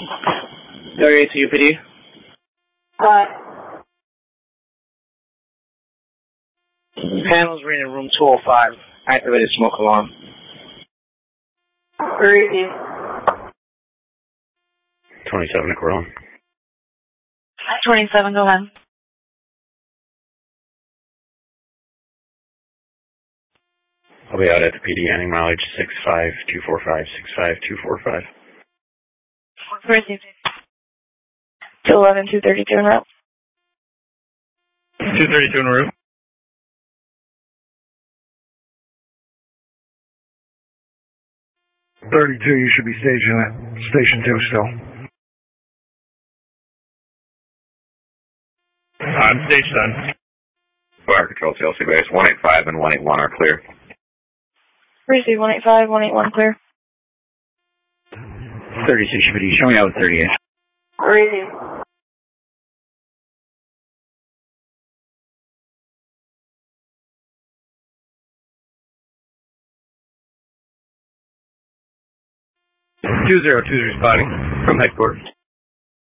38 to UPD. Panels reading room 205. Activated smoke alarm. 27 to Corona. 27, go ahead. I'll be out at the PD ending mileage 65245, 65245. Received. 211, 232 en route. 232 en route. 32, you should be staging at Station 2 still. On stage done. Fire Control TLC base 185 and 181 are clear. Receive 185, 181 clear. 36 UPD, show me out with 38. Receive. Two zero two responding from headquarters.